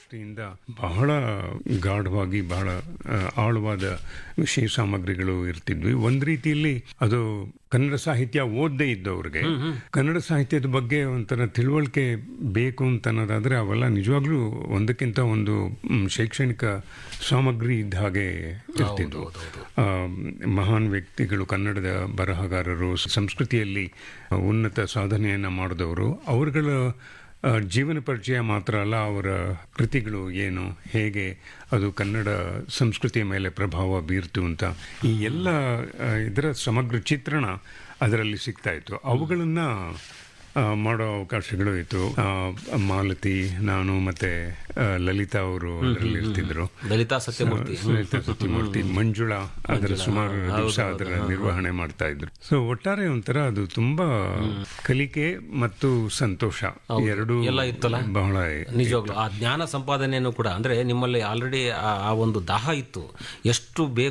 ದೃಷ್ಟಿಯಿಂದ ಬಹಳ ಗಾಢವಾಗಿ ಬಹಳ ಆಳವಾದ ವಿಷಯ ಸಾಮಗ್ರಿಗಳು ಇರ್ತಿದ್ವಿ. ಒಂದ್ ರೀತಿಯಲ್ಲಿ ಅದು ಕನ್ನಡ ಸಾಹಿತ್ಯ ಓದದೇ ಇದ್ದವ್ರಿಗೆ ಕನ್ನಡ ಸಾಹಿತ್ಯದ ಬಗ್ಗೆ ಒಂಥರ ತಿಳುವಳಿಕೆ ಬೇಕು ಅಂತ ಅನ್ನೋದಾದ್ರೆ ಅವೆಲ್ಲ ನಿಜವಾಗ್ಲೂ ಒಂದಕ್ಕಿಂತ ಒಂದು ಶೈಕ್ಷಣಿಕ ಸಾಮಗ್ರಿ ಇದ್ದ ಹಾಗೆ ಇರ್ತಿದ್ವು. ಮಹಾನ್ ವ್ಯಕ್ತಿಗಳು, ಕನ್ನಡದ ಬರಹಗಾರರು, ಸಂಸ್ಕೃತಿಯಲ್ಲಿ ಉನ್ನತ ಸಾಧನೆಯನ್ನ ಮಾಡಿದವರು, ಅವರುಗಳ ಜೀವನ ಪರಿಚಯ ಮಾತ್ರ ಅಲ್ಲ, ಅವರ ಕೃತಿಗಳು ಏನು, ಹೇಗೆ ಅದು ಕನ್ನಡ ಸಂಸ್ಕೃತಿಯ ಮೇಲೆ ಪ್ರಭಾವ ಬೀರ್ತು ಅಂತ ಈ ಎಲ್ಲ ಇದರ ಸಮಗ್ರ ಚಿತ್ರಣ ಅದರಲ್ಲಿ ಸಿಗ್ತಾ ಇತ್ತು. ಅವುಗಳನ್ನ ಮಾಡೋ ಅವಕಾಶಗಳು ಇತ್ತು. ಮಾಲತಿ, ನಾನು ಮತ್ತೆ ಲಲಿತಾ ಅವರು ಅದರಲ್ಲಿ ಇರ್ತಿದ್ರು. ಲಲಿತಾ ಸತ್ಯಮೂರ್ತಿ, ಮಂಜುಳಾ ಅದರ ಸುಮಾರು ದಿವಸ ಅದರ ನಿರ್ವಹಣೆ ಮಾಡ್ತಾ ಇದ್ರು. ಸೊ ಒಟ್ಟಾರೆ ಒಂಥರ ಅದು ತುಂಬಾ ಕಲಿಕೆ ಮತ್ತು ಸಂತೋಷ ಎರಡು ಎಲ್ಲ ಇತ್ತಲ್ಲ. ಬಹಳ ನಿಜವಾಗ್ಲು ಆ ಜ್ಞಾನ ಸಂಪಾದನೆಯನ್ನು ಕೂಡ, ಅಂದ್ರೆ ನಿಮ್ಮಲ್ಲಿ ಆಲ್ರೆಡಿ ಆ ಒಂದು ದಾಹ ಇತ್ತು, ಎಷ್ಟು ಬೇಕು